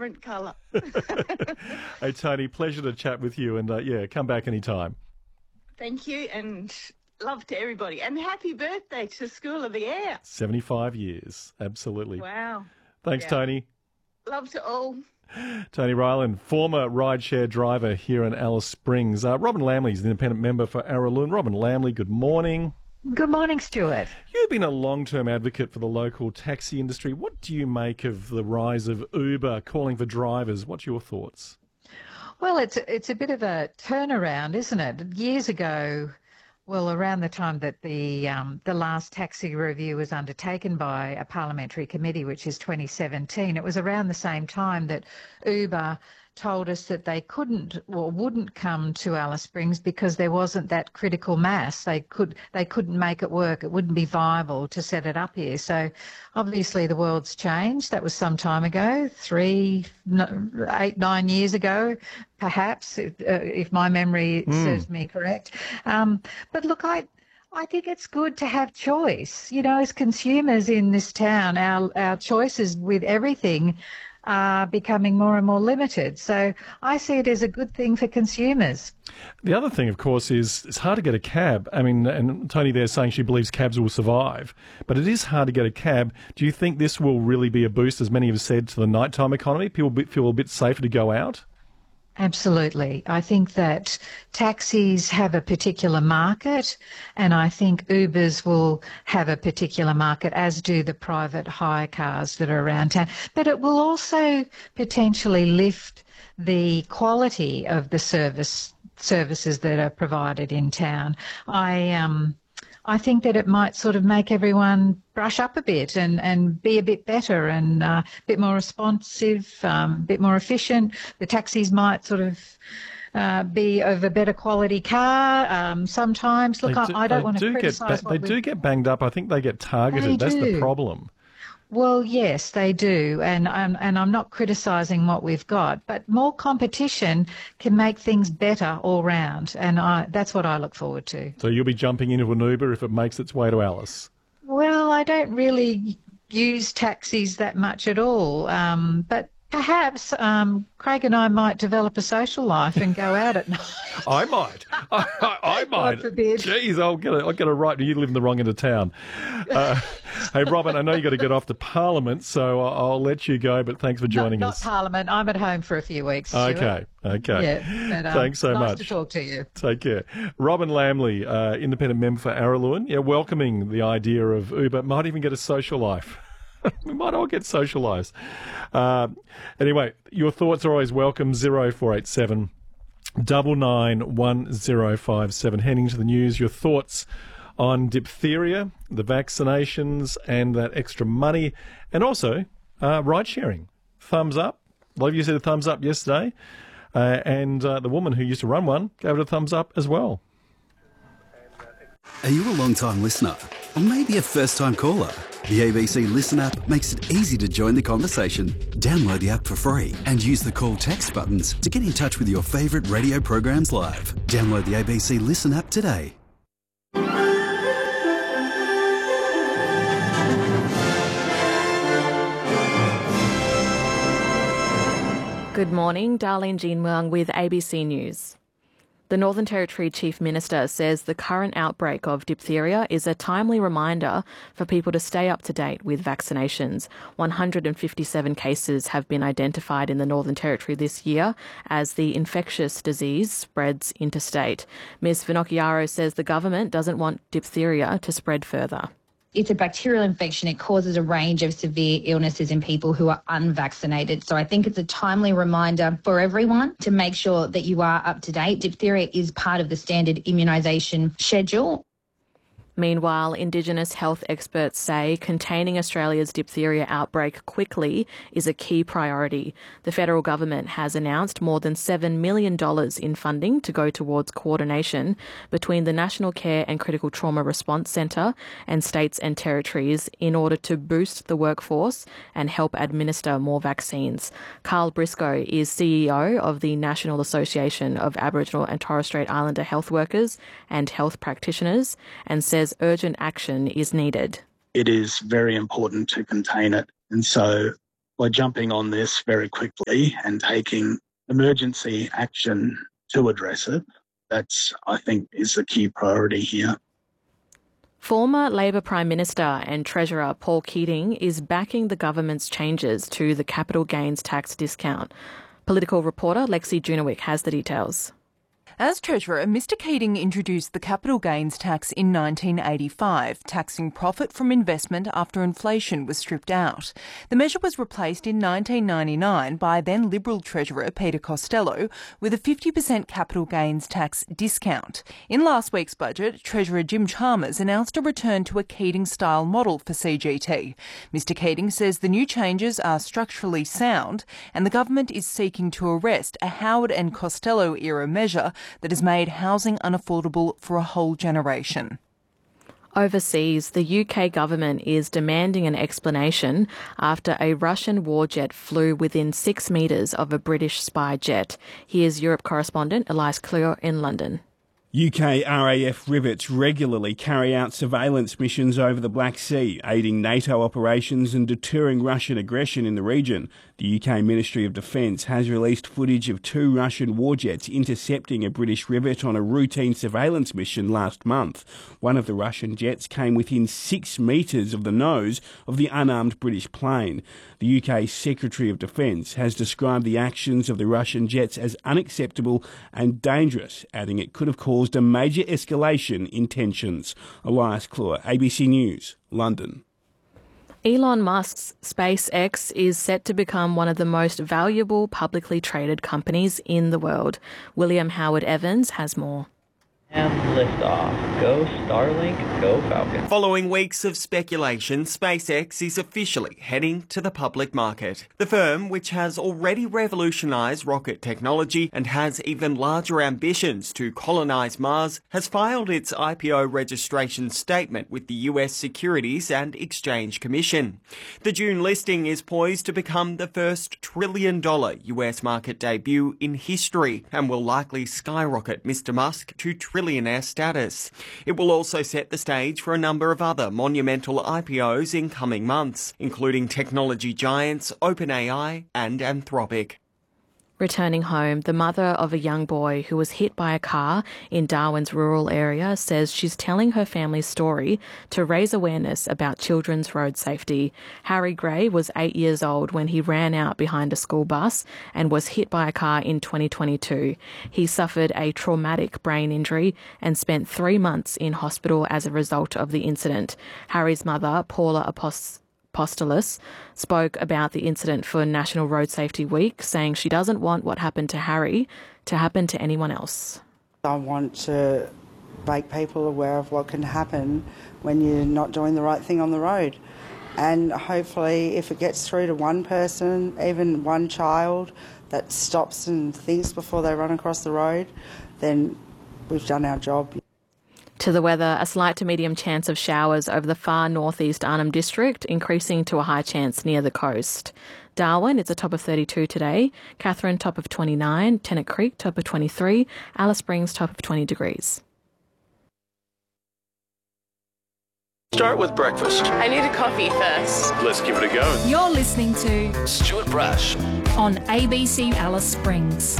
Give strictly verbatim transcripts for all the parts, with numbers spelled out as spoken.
different colour. Hey, Tony, pleasure to chat with you, and uh, yeah, come back anytime. Thank you, and love to everybody. And happy birthday to School of the Air. seventy-five years, absolutely. Wow. Thanks, Yeah. Tony. Love to all. Tony Ryland, former rideshare driver here in Alice Springs. Uh, Robin Lamley is an independent member for Araloon. Robin Lamley, good morning. Good morning, Stuart. You've been a long-term advocate for the local taxi industry. What do you make of the rise of Uber calling for drivers? What's your thoughts? Well, it's it's a bit of a turnaround, isn't it? Years ago, well, around the time that the um, the last taxi review was undertaken by a parliamentary committee, which is twenty seventeen, it was around the same time that Uber told us that they couldn't or wouldn't come to Alice Springs because there wasn't that critical mass. They could they couldn't make it work. It wouldn't be viable to set it up here. So obviously the world's changed. That was some time ago, three, eight, nine years ago, perhaps, if, uh, if my memory mm. serves me correct. Um, but look, I. I think it's good to have choice. You know, as consumers in this town, our our choices with everything are becoming more and more limited. So I see it as a good thing for consumers. The other thing, of course, is it's hard to get a cab. I mean, and Tony there saying she believes cabs will survive, but it is hard to get a cab. Do you think this will really be a boost, as many have said, to the nighttime economy? People feel a bit safer to go out? Absolutely. I think that taxis have a particular market, and I think Ubers will have a particular market, as do the private hire cars that are around town. But it will also potentially lift the quality of the service services that are provided in town. I um. I think that it might sort of make everyone brush up a bit and, and be a bit better and uh, a bit more responsive, um, a bit more efficient. The taxis might sort of uh, be of a better quality car um, sometimes. Look, do, I, I don't they want to do criticise get, They do get banged up. I think they get targeted. They That's do. the problem. Well, yes, they do, and I'm, and I'm not criticising what we've got, but more competition can make things better all round, and I, that's what I look forward to. So you'll be jumping into an Uber if it makes its way to Alice? Well, I don't really use taxis that much at all, um, but perhaps um, Craig and I might develop a social life and go out at night. I might. I, I, I might. God forbid. Jeez, I'll get a, I'll get a right. You live in the wrong end of town. Uh, hey, Robin, I know you've got to get off to Parliament, so I'll, I'll let you go, but thanks for joining not, us. Not Parliament. I'm at home for a few weeks, Stuart. Okay, okay. Yeah, but, um, thanks so nice much. to talk to you. Take care. Robin Lamley, uh, independent member for Araloon, yeah, welcoming the idea of Uber. Might even get a social life. We might all get socialised. Uh, anyway, your thoughts are always welcome. zero four eight seven, nine nine one zero five seven. Heading to the news, your thoughts on diphtheria, the vaccinations and that extra money, and also uh, ride-sharing. Thumbs up. A lot of you said a thumbs up yesterday, uh, and uh, the woman who used to run one gave it a thumbs up as well. Are you a long-time listener? Or maybe a first-time caller? The A B C Listen app makes it easy to join the conversation. Download the app for free and use the call text buttons to get in touch with your favourite radio programs live. Download the A B C Listen app today. Good morning, Darlene Jean Wang with A B C News. The Northern Territory Chief Minister says the current outbreak of diphtheria is a timely reminder for people to stay up to date with vaccinations. one hundred fifty-seven cases have been identified in the Northern Territory this year as the infectious disease spreads interstate. Miz Finocchiaro says the government doesn't want diphtheria to spread further. It's a bacterial infection. It causes a range of severe illnesses in people who are unvaccinated. So I think it's a timely reminder for everyone to make sure that you are up to date. Diphtheria is part of the standard immunisation schedule. Meanwhile, Indigenous health experts say containing Australia's diphtheria outbreak quickly is a key priority. The federal government has announced more than seven million dollars in funding to go towards coordination between the National Care and Critical Trauma Response Centre and states and territories in order to boost the workforce and help administer more vaccines. Carl Briscoe is C E O of the National Association of Aboriginal and Torres Strait Islander Health Workers and Health Practitioners and says urgent action is needed. It is very important to contain it. And so by jumping on this very quickly and taking emergency action to address it. That's, I think, is the key priority here. Former Labor Prime Minister and Treasurer Paul Keating is backing the government's changes to the capital gains tax discount. Political reporter Lexi Junowick has the details. As Treasurer, Mr Keating introduced the capital gains tax in nineteen eighty-five, taxing profit from investment after inflation was stripped out. The measure was replaced in nineteen ninety-nine by then Liberal Treasurer Peter Costello with a fifty percent capital gains tax discount. In last week's budget, Treasurer Jim Chalmers announced a return to a Keating-style model for C G T. Mr Keating says the new changes are structurally sound and the government is seeking to arrest a Howard and Costello-era measure that has made housing unaffordable for a whole generation. Overseas, the U K government is demanding an explanation after a Russian war jet flew within six metres of a British spy jet. Here's Europe correspondent Elias Clure in London. U K R A F rivets regularly carry out surveillance missions over the Black Sea, aiding NATO operations and deterring Russian aggression in the region. The U K Ministry of Defence has released footage of two Russian war jets intercepting a British rivet on a routine surveillance mission last month. One of the Russian jets came within six metres of the nose of the unarmed British plane. The U K Secretary of Defence has described the actions of the Russian jets as unacceptable and dangerous, adding it could have caused a major escalation in tensions. Elias Clure, A B C News, London. Elon Musk's SpaceX is set to become one of the most valuable publicly traded companies in the world. William Howard Evans has more. And liftoff. Go Starlink, go Falcon. Following weeks of speculation, SpaceX is officially heading to the public market. The firm, which has already revolutionised rocket technology and has even larger ambitions to colonise Mars, has filed its I P O registration statement with the U S Securities and Exchange Commission. The June listing is poised to become the first trillion dollar U S market debut in history and will likely skyrocket Mister Musk to trillionaire status. It will also set the stage for a number of other monumental I P Os in coming months, including technology giants OpenAI and Anthropic. Returning home, the mother of a young boy who was hit by a car in Darwin's rural area says she's telling her family's story to raise awareness about children's road safety. Harry Gray was eight years old when he ran out behind a school bus and was hit by a car in twenty twenty-two. He suffered a traumatic brain injury and spent three months in hospital as a result of the incident. Harry's mother, Paula Apost- Apostolos, spoke about the incident for National Road Safety Week, saying she doesn't want what happened to Harry to happen to anyone else. I want to make people aware of what can happen when you're not doing the right thing on the road. And hopefully if it gets through to one person, even one child that stops and thinks before they run across the road, then we've done our job. To the weather, a slight to medium chance of showers over the far northeast Arnhem District, increasing to a high chance near the coast. Darwin, it's a top of thirty-two today. Katherine, top of twenty-nine. Tennant Creek, top of twenty-three. Alice Springs, top of twenty degrees. Start with breakfast. I need a coffee first. Let's give it a go. You're listening to Stuart Brash on A B C Alice Springs.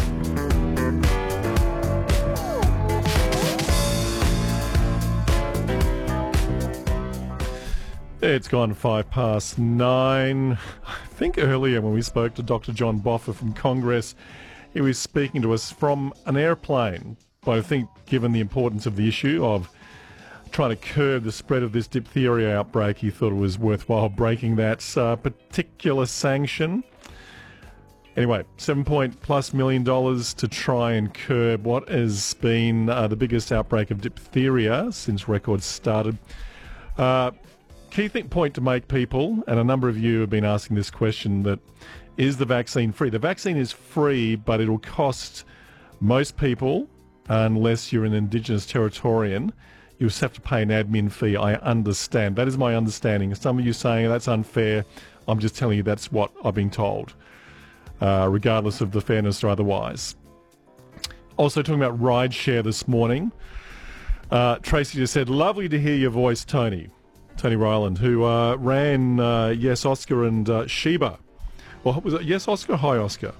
It's gone five past nine. I think earlier when we spoke to Doctor John Boffa from Congress, he was speaking to us from an airplane. But I think given the importance of the issue of trying to curb the spread of this diphtheria outbreak, he thought it was worthwhile breaking that uh, particular sanction. Anyway, seven point plus million dollars to try and curb what has been uh, the biggest outbreak of diphtheria since records started. Uh, Key thing, point to make, people, and a number of you have been asking this question, that is the vaccine free? The vaccine is free, but it'll cost most people, unless you're an Indigenous Territorian, you just have to pay an admin fee. I understand. That is my understanding. Some of you saying that's unfair. I'm just telling you that's what I've been told, uh, regardless of the fairness or otherwise. Also talking about rideshare this morning. Uh, Tracy just said, lovely to hear your voice, Tony. Tony Ryland, who uh, ran uh, Yes Oscar and uh, Sheba Well, was it yes, Oscar? Hi, Oscar.